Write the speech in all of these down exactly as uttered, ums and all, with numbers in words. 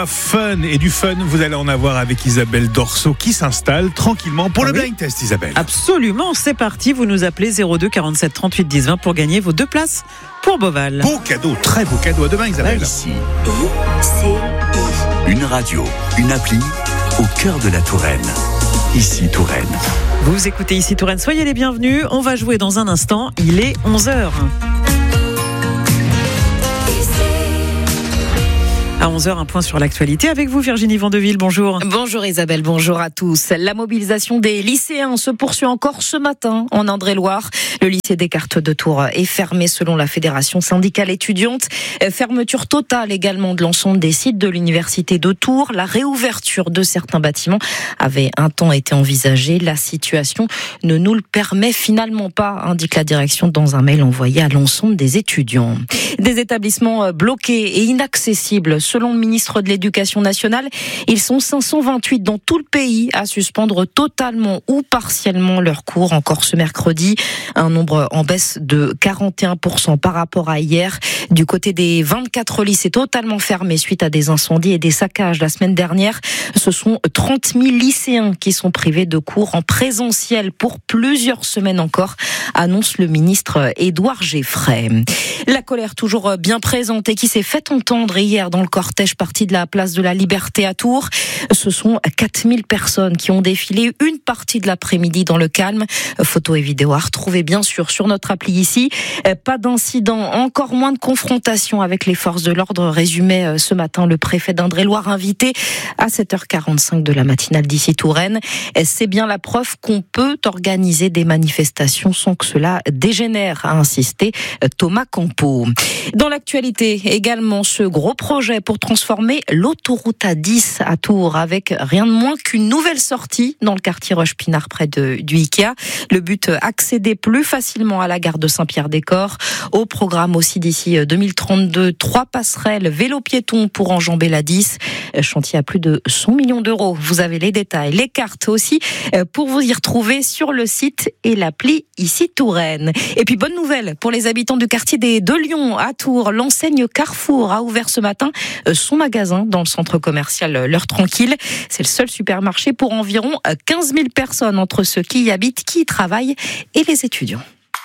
Fun et du fun, vous allez en avoir avec Isabelle Dorso qui s'installe tranquillement pour le oui. blind test, Isabelle. Absolument, c'est parti. Vous nous appelez zéro deux quarante-sept trente-huit dix vingt pour gagner vos deux places pour Beauval. Beau cadeau, très beau cadeau. À demain, Isabelle. Ici, une radio, une appli au cœur de la Touraine. Ici Touraine. Vous écoutez Ici Touraine, soyez les bienvenus. On va jouer dans un instant. Il est onze heures. À onze heures, un point sur l'actualité avec vous, Virginie Vandeville. Bonjour. Bonjour Isabelle, bonjour à tous. La mobilisation des lycéens se poursuit encore ce matin en Indre-et-Loire. Le lycée Descartes de Tours est fermé selon la Fédération syndicale étudiante. Fermeture totale également de l'ensemble des sites de l'université de Tours. La réouverture de certains bâtiments avait un temps été envisagée. La situation ne nous le permet finalement pas, indique la direction dans un mail envoyé à l'ensemble des étudiants. Des établissements bloqués et inaccessibles. Selon le ministre de l'Éducation nationale, ils sont cinq cent vingt-huit dans tout le pays à suspendre totalement ou partiellement leurs cours encore ce mercredi. Un nombre en baisse de quarante et un pour cent par rapport à hier. Du côté des vingt-quatre lycées totalement fermés suite à des incendies et des saccages la semaine dernière, ce sont trente mille lycéens qui sont privés de cours en présentiel pour plusieurs semaines encore, annonce le ministre Édouard Geffray. La colère toujours bien présente et qui s'est fait entendre hier dans le cortège parti de la place de la Liberté à Tours. Ce sont quatre mille personnes qui ont défilé une partie de l'après-midi dans le calme. Photos et vidéos à retrouver bien sûr sur notre appli ici. Pas d'incident, encore moins de confrontation avec les forces de l'ordre, résumait ce matin le préfet d'Indre-et-Loire invité à sept heures quarante-cinq de la matinale d'Ici Touraine. C'est bien la preuve qu'on peut organiser des manifestations sans que cela dégénère, a insisté Thomas Campo. Dans l'actualité également, ce gros projet pour transformer l'autoroute A dix à Tours avec rien de moins qu'une nouvelle sortie dans le quartier Roche-Pinard près de, du Ikea. Le but, accéder plus facilement à la gare de Saint-Pierre-des-Corps. Au programme aussi d'ici deux mille trente-deux, trois passerelles vélo-piéton pour enjamber l'A dix. Chantier à plus de cent millions d'euros. Vous avez les détails, les cartes aussi pour vous y retrouver sur le site et l'appli Ici Touraine. Et puis bonne nouvelle pour les habitants du quartier des Deux Lions à Tours. L'enseigne Carrefour a ouvert ce matin son magasin dans le centre commercial L'Heure Tranquille. C'est le seul supermarché pour environ quinze mille personnes entre ceux qui y habitent, qui y travaillent et les étudiants.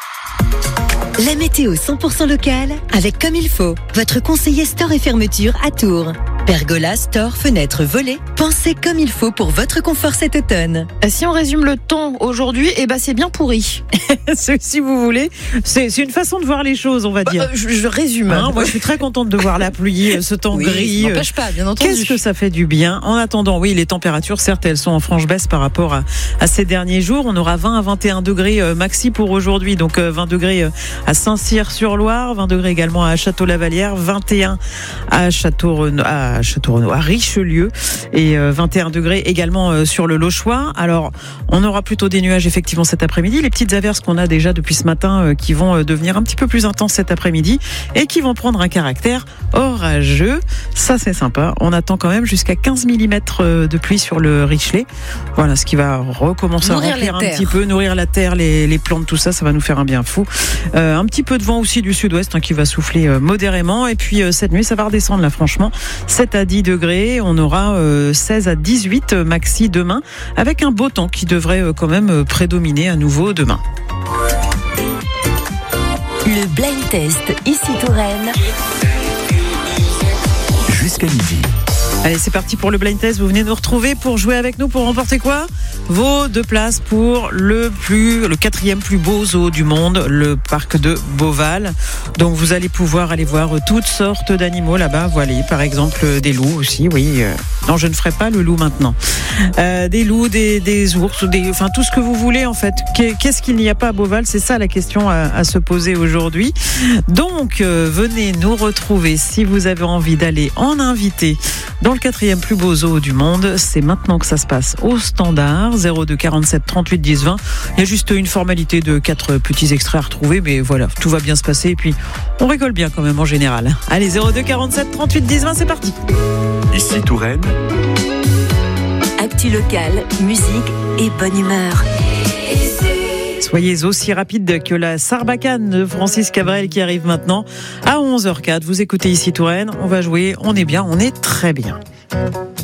La météo cent pour cent locale avec Comme il faut, votre conseiller store et fermeture à Tours. Pergola, store, fenêtres, volets, pensez comme il faut pour votre confort cet automne. Si on résume le temps aujourd'hui, eh ben c'est bien pourri. Si vous voulez, c'est, c'est une façon de voir les choses, on va dire. Bah, je, je résume. Hein, moi, je suis très contente de voir la pluie, ce temps oui, gris. Ça n'empêche pas, bien entendu. Qu'est-ce que ça fait du bien. En attendant, oui, les températures, certes, elles sont en franche baisse par rapport à, à ces derniers jours. On aura vingt à vingt et un degrés maxi pour aujourd'hui, donc vingt degrés à Saint-Cyr-sur-Loire, vingt degrés également à Château-Lavalière, vingt et un à Château-Renaud, à Château-Renaud, à Richelieu, et vingt et un degrés également sur le Lochois. Alors, on aura plutôt des nuages effectivement cet après-midi. Les petites averses qu'on a déjà depuis ce matin qui vont devenir un petit peu plus intenses cet après-midi et qui vont prendre un caractère orageux. Ça, c'est sympa. On attend quand même jusqu'à quinze millimètres de pluie sur le Richelieu. Voilà, ce qui va recommencer nourrir à remplir un petit peu, nourrir la terre, les, les plantes, tout ça, ça va nous faire un bien fou. Euh, un petit peu de vent aussi du sud-ouest hein, qui va souffler euh, modérément. Et puis euh, cette nuit, ça va redescendre là, franchement. sept à dix degrés. On aura euh, seize à dix-huit maxi demain, avec un beau temps qui devrait euh, quand même euh, prédominer à nouveau demain. Le blind test Ici Touraine. Jusqu'à midi. Allez, c'est parti pour le blind test. Vous venez nous retrouver pour jouer avec nous, pour remporter quoi ? Vos deux places pour le plus, le quatrième plus beau zoo du monde, le parc de Beauval. Donc vous allez pouvoir aller voir toutes sortes d'animaux là-bas. Voilà, par exemple des loups aussi. Oui. Non, je ne ferai pas le loup maintenant. Euh, des loups, des, des ours, des, enfin tout ce que vous voulez en fait. Qu'est-ce qu'il n'y a pas à Beauval ? C'est ça la question à, à se poser aujourd'hui. Donc euh, venez nous retrouver si vous avez envie d'aller en invité dans le quatrième plus beau zoo du monde. C'est maintenant que ça se passe au standard. zéro deux quarante-sept trente-huit dix vingt. Il y a juste une formalité de quatre petits extraits à retrouver, mais voilà, tout va bien se passer et puis on rigole bien quand même en général. Allez, zéro deux quarante-sept trente-huit dix vingt, c'est parti. Ici Touraine. Actu locale, musique et bonne humeur. Soyez aussi rapide que la Sarbacane de Francis Cabrel qui arrive maintenant à onze heures zéro quatre. Vous écoutez Ici Touraine, on va jouer, on est bien, on est très bien.